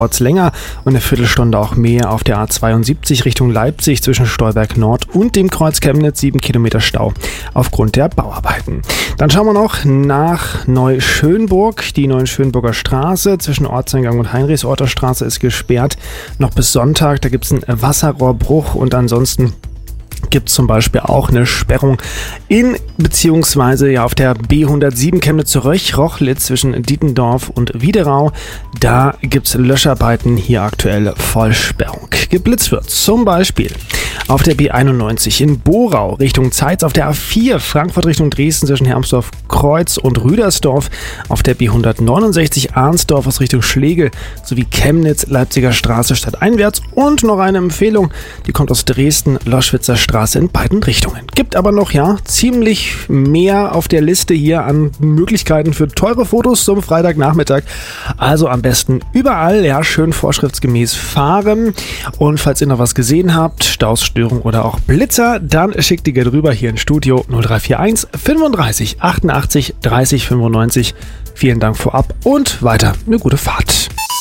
dauert es länger und eine Viertelstunde auch mehr auf der A72 Richtung Leipzig zwischen Stolberg Nord und dem Kreuz Chemnitz, 7 Kilometer Stau aufgrund der Bauarbeiten. Dann schauen wir noch nach Neuschönburg. Die Neuschönburger Straße zwischen Ortseingang und Heinrichsorter Straße ist gesperrt. Noch bis Sonntag, da gibt es einen Wasserrohrbruch und ansonsten gibt es zum Beispiel auch eine Sperrung auf der B107 Chemnitz-Rochlitz zwischen Dietendorf und Wiederau. Da gibt es Löscharbeiten, hier aktuell Vollsperrung. Geblitzt wird zum Beispiel auf der B91 in Borau Richtung Zeitz, auf der A4 Frankfurt Richtung Dresden zwischen Hermsdorf Kreuz und Rüdersdorf, auf der B169 Arnsdorf aus Richtung Schlegel sowie Chemnitz Leipziger Straße stadteinwärts und noch eine Empfehlung, die kommt aus Dresden, Loschwitzer Straße in beiden Richtungen. Gibt aber noch ziemlich mehr auf der Liste hier an Möglichkeiten für teure Fotos zum Freitagnachmittag. Also am besten überall schön vorschriftsgemäß fahren. Und falls ihr noch was gesehen habt, Staus, Störung oder auch Blitzer, dann schickt die gerne rüber hier ins Studio 0341 35 88 30 95. Vielen Dank vorab und weiter eine gute Fahrt.